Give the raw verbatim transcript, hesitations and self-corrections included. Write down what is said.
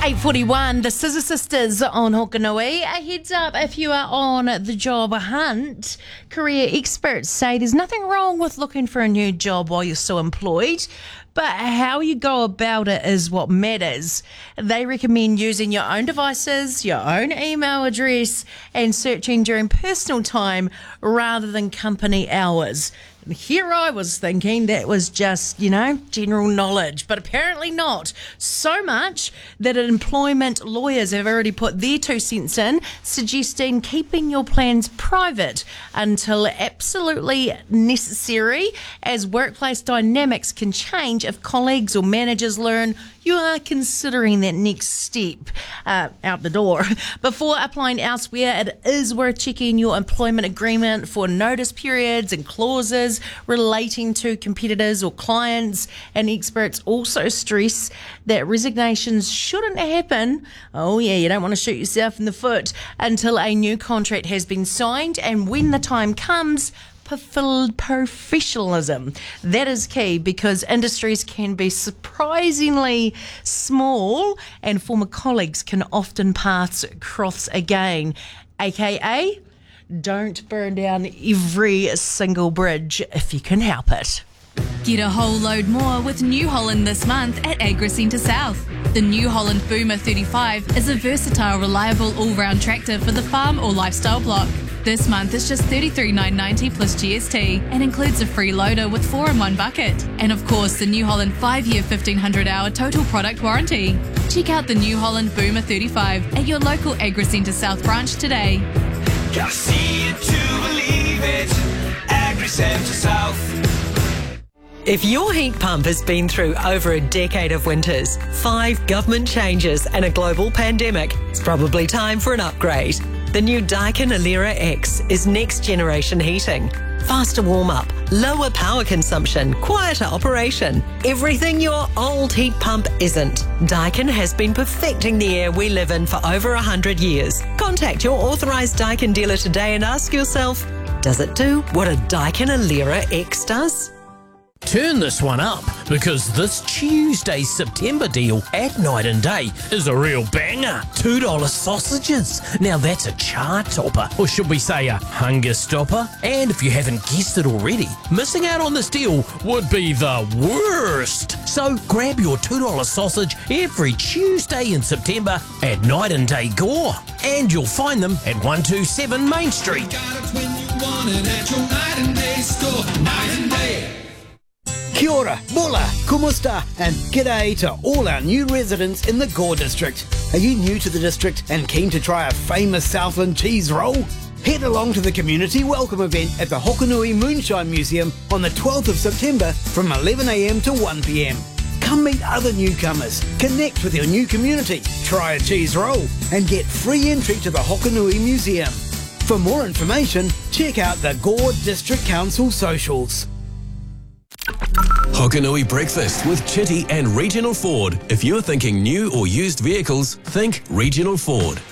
eight forty-one, the Scissor Sisters on Hokanui. A heads up if you are on the job hunt. Career experts say there's nothing wrong with looking for a new job while you're still employed, but how you go about it is what matters. They recommend using your own devices, your own email address, and searching during personal time rather than company hours. And here I was thinking that was just, you know, general knowledge, but apparently not. So much that employment lawyers have already put their two cents in, suggesting keeping your plans private until absolutely necessary, as workplace dynamics can change if colleagues or managers learn you are considering that next step uh, out the door. Before applying elsewhere, it is worth checking your employment agreement for notice periods and clauses relating to competitors or clients. And experts also stress that resignations shouldn't happen. Oh yeah, you don't want to shoot yourself in the foot until a new contract has been signed, and when the time comes, professionalism. That is key, because industries can be surprisingly small and former colleagues can often paths cross again, aka don't burn down every single bridge if you can help it. Get a whole load more with New Holland this month at AgriCentre South. The New Holland Boomer thirty-five is a versatile, reliable all-round tractor for the farm or lifestyle block. This month it's just thirty-three thousand nine hundred ninety plus G S T and includes a free loader with four in one bucket. And of course the New Holland five year fifteen hundred hour total product warranty. Check out the New Holland Boomer thirty-five at your local AgriCentre South branch today. Gotta see it to believe it. AgriCentre South. If your heat pump has been through over a decade of winters, five government changes and a global pandemic, it's probably time for an upgrade. The new Daikin Alera X is next generation heating. Faster warm-up, lower power consumption, quieter operation. Everything your old heat pump isn't. Daikin has been perfecting the air we live in for over one hundred years. Contact your authorised Daikin dealer today and ask yourself, does it do what a Daikin Alera X does? Turn this one up, because this Tuesday's September deal at Night and Day is a real banger. two dollar sausages. Now that's a char topper, or should we say a hunger stopper? And if you haven't guessed it already, missing out on this deal would be the worst. So grab your two dollar sausage every Tuesday in September at Night and Day Gore. And you'll find them at one two seven Main Street. You got it when you want it at your Night and Day store. Night and Day. Kia ora, mola, kumusta, and g'day to all our new residents in the Gore district. Are you new to the district and keen to try a famous Southland cheese roll? Head along to the community welcome event at the Hokanui Moonshine Museum on the twelfth of September from eleven a m to one p m. Come meet other newcomers, connect with your new community, try a cheese roll, and get free entry to the Hokanui Museum. For more information, check out the Gore District Council socials. Hokanui Breakfast with Chitty and Regional Ford. If you're thinking new or used vehicles, think Regional Ford.